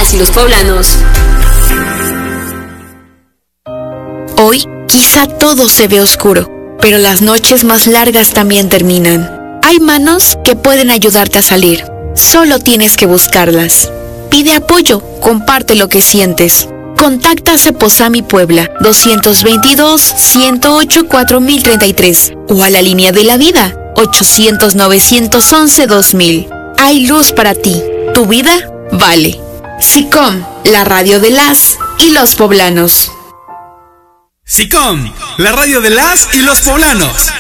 las y los poblanos. Hoy, quizá todo se ve oscuro, pero las noches más largas también terminan. Hay manos que pueden ayudarte a salir. Solo tienes que buscarlas. Pide apoyo, comparte lo que sientes. Contacta a Ceposami Puebla 222-108-4033 o a la línea de la vida 800-911-2000. Hay luz para ti. Tu vida vale. SICOM, la radio de las y los poblanos. SICOM, la radio de las y los poblanos.